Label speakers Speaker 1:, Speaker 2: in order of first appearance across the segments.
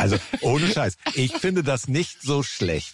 Speaker 1: Also ohne Scheiß. Ich finde das nicht so schlecht.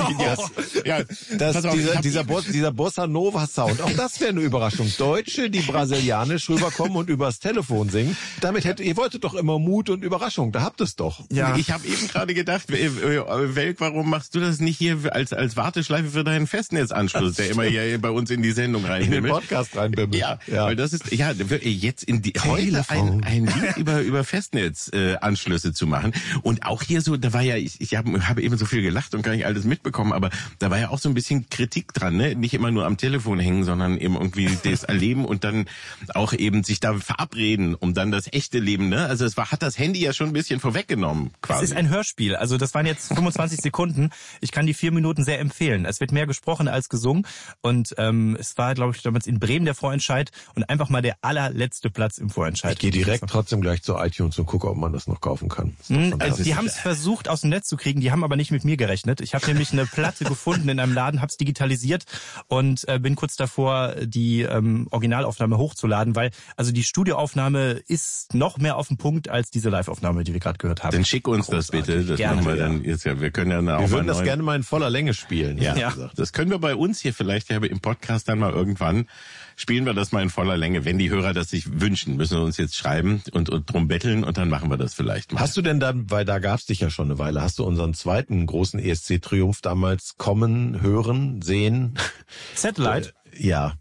Speaker 1: Dieser Bossa Nova Sound, auch das wäre eine Überraschung. Deutsche, die brasilianisch rüberkommen und übers Telefon singen. Ihr wolltet doch immer Mut und Überraschung. Da habt es doch.
Speaker 2: Ja. Ich habe eben gerade gedacht, Welk, warum machst du das nicht hier als Warteschleife für deinen Festnetzanschluss, der immer hier bei uns in die Sendung reinbimmelt?
Speaker 1: In den Podcast reinbimmelt.
Speaker 2: Ja, weil das ist jetzt heute ein Lied über Festnetzanschlüsse zu machen. Und auch hier so, da war ja, ich habe eben so viel gelacht und gar nicht alles mitbekommen, aber da war ja auch so ein bisschen Kritik dran, ne? Nicht immer nur am Telefon hängen, sondern eben irgendwie das erleben und dann auch eben sich da verabreden, um dann das echte Leben, ne? Also hat das Handy ja schon ein bisschen vorweggenommen, quasi.
Speaker 3: Es ist ein Hörspiel, also das waren jetzt 25 Sekunden. Ich kann die 4 Minuten sehr empfehlen. Es wird mehr gesprochen als gesungen und es war, glaube ich, damals in Bremen der Vorentscheid und einfach mal der allerletzte Platz im Vorentscheid.
Speaker 1: Ich gehe direkt trotzdem gleich zu iTunes und gucke, ob man das noch kaufen kann.
Speaker 3: Die haben es versucht aus dem Netz zu kriegen, die haben aber nicht mit mir gerechnet. Ich habe nämlich eine Platte gefunden in einem Laden, habe es digitalisiert und bin kurz davor, die Originalaufnahme hochzuladen, weil also die Studioaufnahme ist noch mehr auf den Punkt als diese Liveaufnahme, die wir gerade gehört haben.
Speaker 2: Dann schick uns das bitte, das
Speaker 3: gerne,
Speaker 2: machen wir dann jetzt ja. Wir können ja
Speaker 1: wir würden das gerne mal in voller Länge spielen.
Speaker 2: Ja. Das können wir bei uns hier vielleicht im Podcast dann mal irgendwann. Spielen wir das mal in voller Länge. Wenn die Hörer das sich wünschen, müssen wir uns jetzt schreiben und drum betteln und dann machen wir das vielleicht mal.
Speaker 1: Hast du denn dann, weil da gab's dich ja schon eine Weile, hast du unseren zweiten großen ESC-Triumph damals kommen, hören, sehen?
Speaker 3: Satellite?
Speaker 1: Ja.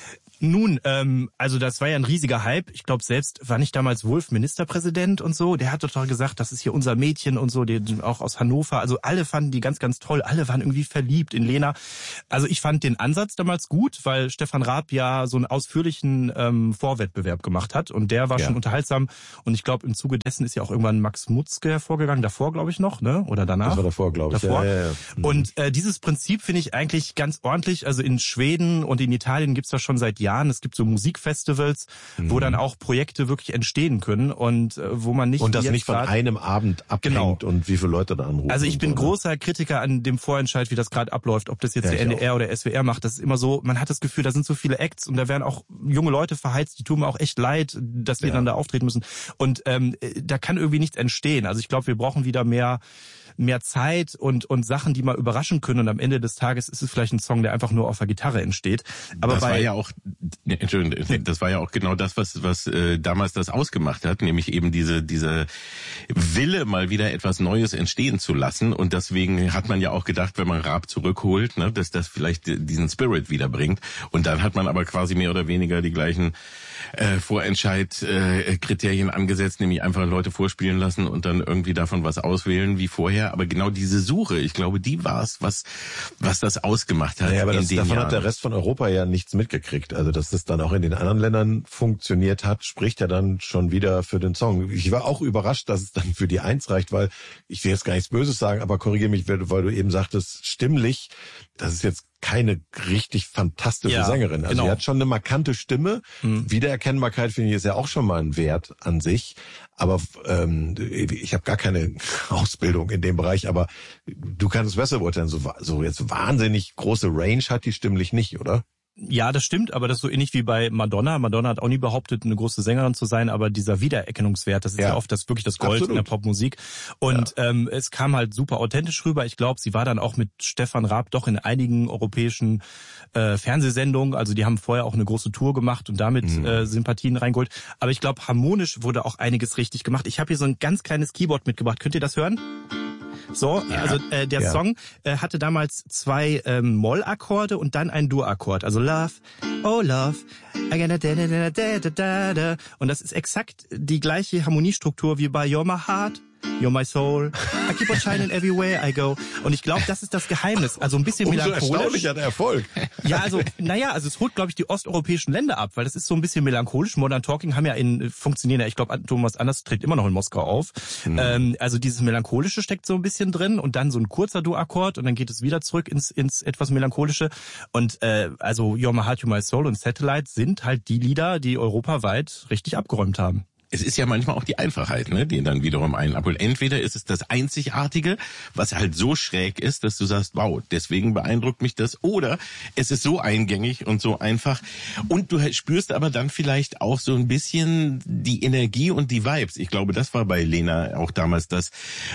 Speaker 3: Nun, also das war ja ein riesiger Hype. Ich glaube, selbst war nicht damals Wulff Ministerpräsident und so. Der hat doch gesagt, das ist hier unser Mädchen und so, auch aus Hannover. Also alle fanden die ganz, ganz toll. Alle waren irgendwie verliebt in Lena. Also ich fand den Ansatz damals gut, weil Stefan Raab ja so einen ausführlichen Vorwettbewerb gemacht hat. Und der war schon unterhaltsam. Und ich glaube, im Zuge dessen ist ja auch irgendwann Max Mutzke hervorgegangen. Davor, glaube ich, noch, ne? Oder danach?
Speaker 1: Das war davor, glaube ich.
Speaker 3: Davor.
Speaker 1: Ja.
Speaker 3: Und dieses Prinzip finde ich eigentlich ganz ordentlich. Also in Schweden und in Italien gibt's das schon seit Jahren. Es gibt so Musikfestivals, wo dann auch Projekte wirklich entstehen können und wo man nicht...
Speaker 1: Und das nicht von einem Abend abhängt und wie viele Leute da anrufen.
Speaker 3: Also ich bin großer Kritiker an dem Vorentscheid, wie das gerade abläuft, ob das jetzt der NDR oder SWR macht. Das ist immer so, man hat das Gefühl, da sind so viele Acts und da werden auch junge Leute verheizt, die tun mir auch echt leid, dass wir dann da auftreten müssen. Und da kann irgendwie nichts entstehen. Also ich glaube, wir brauchen wieder mehr Zeit und Sachen, die mal überraschen können. Und am Ende des Tages ist es vielleicht ein Song, der einfach nur auf der Gitarre entsteht. Aber das
Speaker 2: war ja auch genau das, was damals das ausgemacht hat, nämlich eben diese Wille, mal wieder etwas Neues entstehen zu lassen. Und deswegen hat man ja auch gedacht, wenn man Raab zurückholt, ne, dass das vielleicht diesen Spirit wiederbringt. Und dann hat man aber quasi mehr oder weniger die gleichen Vorentscheid-Kriterien angesetzt, nämlich einfach Leute vorspielen lassen und dann irgendwie davon was auswählen wie vorher. Aber genau diese Suche, ich glaube, die war es, was das ausgemacht hat.
Speaker 1: Ja, aber davon hat der Rest von Europa ja nichts mitgekriegt. Also dass das dann auch in den anderen Ländern funktioniert hat, spricht ja dann schon wieder für den Song. Ich war auch überrascht, dass es dann für die 1 reicht, weil ich will jetzt gar nichts Böses sagen, aber korrigiere mich, weil du eben sagtest, stimmlich, das ist jetzt keine richtig fantastische Sängerin. Also sie hat schon eine markante Stimme. Wiedererkennbarkeit, finde ich, ist ja auch schon mal ein Wert an sich. Aber ich habe gar keine Ausbildung in dem Bereich, aber du kannst es besser beurteilen. So jetzt wahnsinnig große Range hat die stimmlich nicht, oder?
Speaker 3: Ja, das stimmt, aber das ist so ähnlich wie bei Madonna. Madonna hat auch nie behauptet, eine große Sängerin zu sein, aber dieser Wiedererkennungswert, das ist ja oft wirklich das Gold in der Popmusik. Und es kam halt super authentisch rüber. Ich glaube, sie war dann auch mit Stefan Raab doch in einigen europäischen Fernsehsendungen. Also die haben vorher auch eine große Tour gemacht und damit Sympathien reingeholt. Aber ich glaube, harmonisch wurde auch einiges richtig gemacht. Ich habe hier so ein ganz kleines Keyboard mitgebracht. Könnt ihr das hören? So, also der Song hatte damals 2 Mollakkorde und dann einen Dur-Akkord. Also Love, oh Love, und das ist exakt die gleiche Harmoniestruktur wie bei You're My Heart, You're My Soul, I keep on shining everywhere I go. Und ich glaube, das ist das Geheimnis. Also ein bisschen melancholisch.
Speaker 1: Erstaunlicher Erfolg.
Speaker 3: Ja, also es holt, glaube ich, die osteuropäischen Länder ab, weil das ist so ein bisschen melancholisch. Modern Talking haben ja funktionieren ja, ich glaube, Thomas Anders tritt immer noch in Moskau auf. Also dieses Melancholische steckt so ein bisschen drin und dann so ein kurzer Du-Akkord und dann geht es wieder zurück ins etwas Melancholische. Und also You're My Heart, You're My Soul und Satellite sind halt die Lieder, die europaweit richtig abgeräumt haben.
Speaker 2: es ist ja manchmal auch die Einfachheit, ne, die dann wiederum einen abholt. Entweder ist es das Einzigartige, was halt so schräg ist, dass du sagst, wow, deswegen beeindruckt mich das, oder es ist so eingängig und so einfach und du spürst aber dann vielleicht auch so ein bisschen die Energie und die Vibes. Ich glaube, das war bei Lena auch damals das,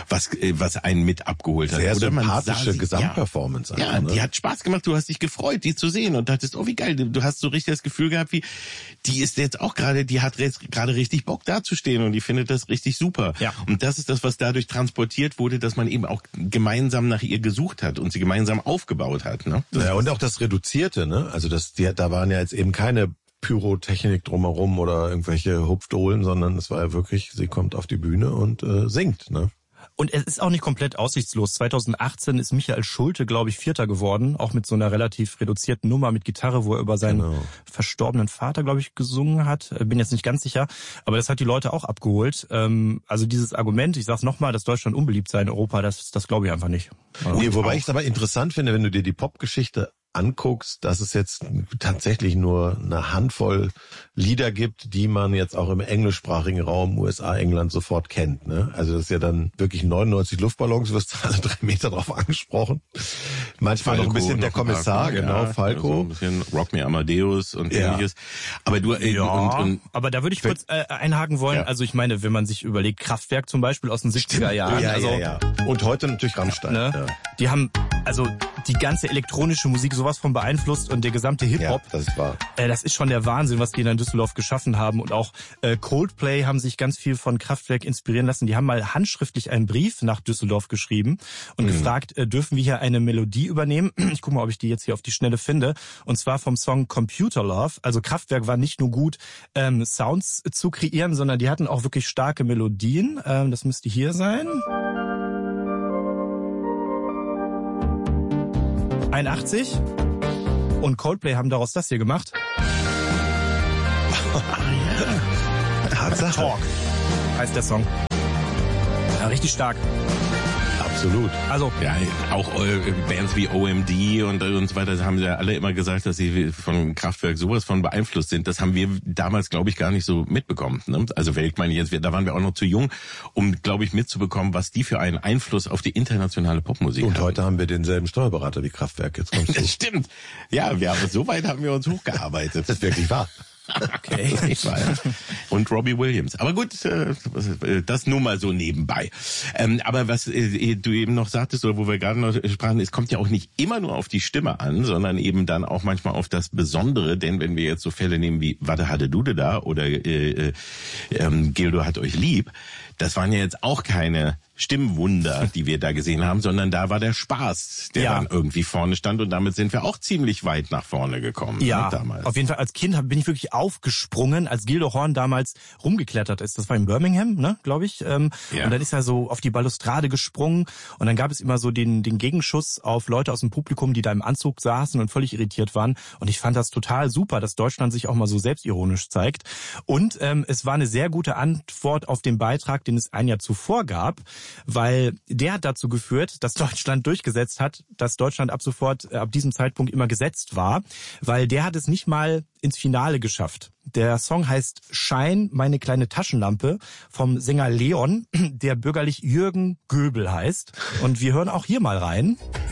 Speaker 2: was einen mit abgeholt hat.
Speaker 1: Sehr
Speaker 2: oder
Speaker 1: sympathische Gesamtperformance.
Speaker 2: Ja, die hat Spaß gemacht, du hast dich gefreut, die zu sehen und dachtest, oh wie geil, du hast so richtig das Gefühl gehabt, wie die ist jetzt auch gerade, die hat jetzt gerade richtig Bock dazustehen und die findet das richtig super.
Speaker 3: Ja.
Speaker 2: Und das ist das, was dadurch transportiert wurde, dass man eben auch gemeinsam nach ihr gesucht hat und sie gemeinsam aufgebaut hat. Ne?
Speaker 1: Ja, und auch das Reduzierte, ne? Also da waren ja jetzt eben keine Pyrotechnik drumherum oder irgendwelche Hupfdohlen, sondern es war ja wirklich, sie kommt auf die Bühne und singt, ne?
Speaker 3: Und es ist auch nicht komplett aussichtslos. 2018 ist Michael Schulte, glaube ich, Vierter geworden, auch mit so einer relativ reduzierten Nummer mit Gitarre, wo er über seinen verstorbenen Vater, glaube ich, gesungen hat. Bin jetzt nicht ganz sicher, aber das hat die Leute auch abgeholt. Also dieses Argument, ich sag's nochmal, dass Deutschland unbeliebt sei in Europa, das glaube ich einfach nicht.
Speaker 1: Nee, wobei ich es aber interessant finde, wenn du dir die Popgeschichte anguckst, dass es jetzt tatsächlich nur eine Handvoll Lieder gibt, die man jetzt auch im englischsprachigen Raum, USA, England sofort kennt. Ne? Also das ist ja dann wirklich 99 Luftballons, wirst du alle 3 Meter drauf angesprochen. Manchmal
Speaker 2: Falco,
Speaker 1: noch ein bisschen der Kommissar, genau, Falco.
Speaker 2: So ein bisschen Rock Me Amadeus und ähnliches. Aber du,
Speaker 3: aber da würde ich kurz einhaken wollen. Ja. Also ich meine, wenn man sich überlegt, Kraftwerk zum Beispiel aus den 70er Jahren.
Speaker 1: Ja. Und heute natürlich Rammstein.
Speaker 3: Ne? Ja. Die haben also die ganze elektronische Musik sowas von beeinflusst und der gesamte Hip-Hop.
Speaker 1: Ja, das war.
Speaker 3: Das ist schon der Wahnsinn, was die in Düsseldorf geschaffen haben. Und auch Coldplay haben sich ganz viel von Kraftwerk inspirieren lassen. Die haben mal handschriftlich einen Brief nach Düsseldorf geschrieben und gefragt, dürfen wir hier eine Melodie übernehmen? Ich gucke mal, ob ich die jetzt hier auf die Schnelle finde. Und zwar vom Song Computer Love. Also Kraftwerk war nicht nur gut, Sounds zu kreieren, sondern die hatten auch wirklich starke Melodien. Das müsste hier sein. 81 und Coldplay haben daraus das hier gemacht.
Speaker 1: Tatsache.
Speaker 3: Talk heißt der Song. Ja, richtig stark.
Speaker 1: Absolut.
Speaker 3: Also
Speaker 2: ja, auch Bands wie OMD und so weiter haben ja alle immer gesagt, dass sie von Kraftwerk sowas von beeinflusst sind. Das haben wir damals, glaube ich, gar nicht so mitbekommen. Ne? Also Welt meine ich jetzt, da waren wir auch noch zu jung, um, glaube ich, mitzubekommen, was die für einen Einfluss auf die internationale Popmusik haben.
Speaker 1: Und heute haben wir denselben Steuerberater wie Kraftwerk. Jetzt kommst du.
Speaker 2: Das stimmt. Ja, so weit haben wir uns hochgearbeitet.
Speaker 1: Das ist wirklich wahr.
Speaker 2: Okay. Und Robbie Williams. Aber gut, das nur mal so nebenbei. Aber was du eben noch sagtest, oder wo wir gerade noch sprachen, es kommt ja auch nicht immer nur auf die Stimme an, sondern eben dann auch manchmal auf das Besondere. Denn wenn wir jetzt so Fälle nehmen wie Warte hatte Dude da oder Gildo hat euch lieb, das waren ja jetzt auch keine Stimmwunder, die wir da gesehen haben, sondern da war der Spaß, der dann irgendwie vorne stand und damit sind wir auch ziemlich weit nach vorne gekommen.
Speaker 3: Ja,
Speaker 2: damals.
Speaker 3: Auf jeden Fall als Kind bin ich wirklich aufgesprungen, als Gildo Horn damals rumgeklettert ist. Das war in Birmingham, ne, glaube ich. Und dann ist er so auf die Balustrade gesprungen und dann gab es immer so den Gegenschuss auf Leute aus dem Publikum, die da im Anzug saßen und völlig irritiert waren. Und ich fand das total super, dass Deutschland sich auch mal so selbstironisch zeigt. Und es war eine sehr gute Antwort auf den Beitrag, den es ein Jahr zuvor gab, weil der hat dazu geführt, dass Deutschland durchgesetzt hat, dass Deutschland ab diesem Zeitpunkt immer gesetzt war, weil der hat es nicht mal ins Finale geschafft. Der Song heißt Schein, meine kleine Taschenlampe vom Sänger Leon, der bürgerlich Jürgen Göbel heißt. Und wir hören auch hier mal rein.